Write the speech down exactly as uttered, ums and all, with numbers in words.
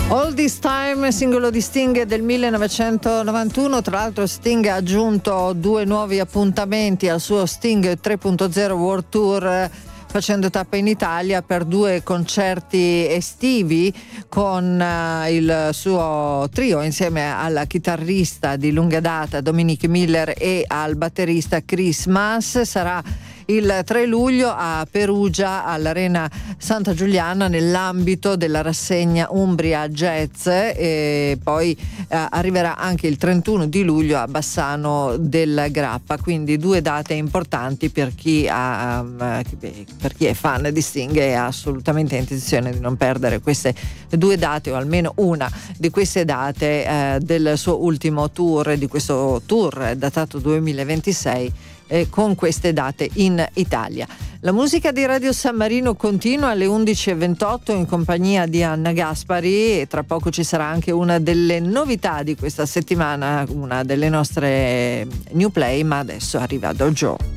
All This Time, singolo di Sting del millenovecentonovantuno. Tra l'altro Sting ha aggiunto due nuovi appuntamenti al suo Sting tre punto zero World Tour, facendo tappa in Italia per due concerti estivi con uh, il suo trio insieme alla chitarrista di lunga data Dominique Miller e al batterista Chris Mas. Sarà il tre luglio a Perugia all'Arena Santa Giuliana nell'ambito della rassegna Umbria Jazz, e poi eh, arriverà anche il trentuno di luglio a Bassano del Grappa, quindi due date importanti per chi, ha, um, per chi è fan di Sting e ha assolutamente intenzione di non perdere queste due date, o almeno una di queste date eh, del suo ultimo tour, di questo tour datato duemilaventisei, Eh, con queste date in Italia. La musica di Radio San Marino continua alle undici e ventotto in compagnia di Anna Gaspari, e tra poco ci sarà anche una delle novità di questa settimana, una delle nostre new play, ma adesso arriva Dojo.